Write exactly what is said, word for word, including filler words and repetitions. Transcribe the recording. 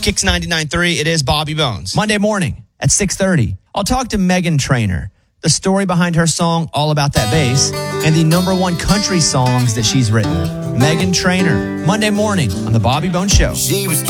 Kicks ninety-nine point three, it is Bobby Bones. Monday morning at six thirty, I'll talk to Meghan Trainor, the story behind her song, All About That Bass, and the number one country songs that she's written. Meghan Trainor, Monday morning on The Bobby Bones Show. She was